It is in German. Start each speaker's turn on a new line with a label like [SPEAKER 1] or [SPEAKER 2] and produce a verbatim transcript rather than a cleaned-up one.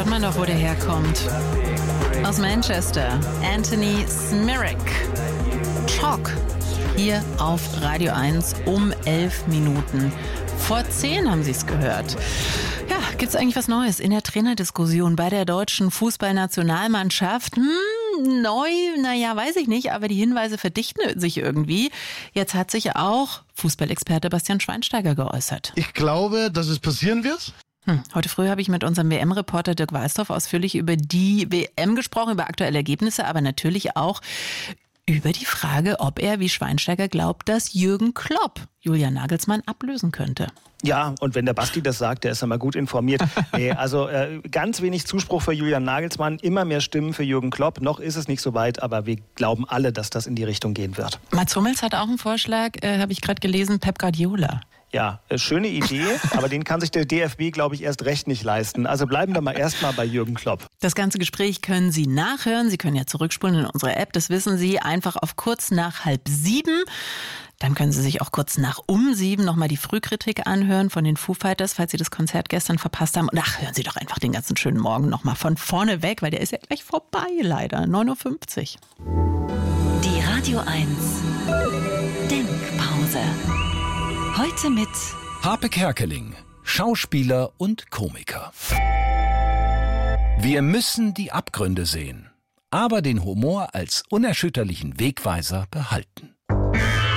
[SPEAKER 1] hört man doch, wo der herkommt. Aus Manchester, Anthony Smirak. Chalk. Hier auf Radio eins um elf Minuten. Vor zehn haben Sie es gehört. Ja, gibt's eigentlich was Neues in der Trainerdiskussion bei der deutschen Fußballnationalmannschaft? Hm, neu, naja, weiß ich nicht, aber die Hinweise verdichten sich irgendwie. Jetzt hat sich auch Fußballexperte Bastian Schweinsteiger geäußert.
[SPEAKER 2] Ich glaube, dass es passieren wird.
[SPEAKER 1] Hm, heute früh habe ich mit unserem W M-Reporter Dirk Weißdorf ausführlich über die W M gesprochen, über aktuelle Ergebnisse, aber natürlich auch über die Frage, ob er, wie Schweinsteiger glaubt, dass Jürgen Klopp Julian Nagelsmann ablösen könnte.
[SPEAKER 3] Ja, und wenn der Basti das sagt, der ist immer gut informiert. Nee, also äh, ganz wenig Zuspruch für Julian Nagelsmann, immer mehr Stimmen für Jürgen Klopp. Noch ist es nicht so weit, aber wir glauben alle, dass das in die Richtung gehen wird.
[SPEAKER 1] Mats Hummels hat auch einen Vorschlag, äh, habe ich gerade gelesen, Pep Guardiola.
[SPEAKER 3] Ja, äh, schöne Idee, aber den kann sich der D F B, glaube ich, erst recht nicht leisten. Also bleiben wir mal erstmal bei Jürgen Klopp.
[SPEAKER 1] Das ganze Gespräch können Sie nachhören. Sie können ja zurückspulen in unsere App, das wissen Sie, einfach auf kurz nach halb sieben. Dann können Sie sich auch kurz nach um sieben nochmal die Frühkritik anhören von den Foo Fighters, falls Sie das Konzert gestern verpasst haben. Und ach, hören Sie doch einfach den ganzen schönen Morgen nochmal von vorne weg, weil der ist ja gleich vorbei, leider. neun Uhr fünfzig.
[SPEAKER 4] Die Radio eins Denkpause. Heute mit
[SPEAKER 5] Harpe Kerkeling, Schauspieler und Komiker. Wir müssen die Abgründe sehen, aber den Humor als unerschütterlichen Wegweiser behalten.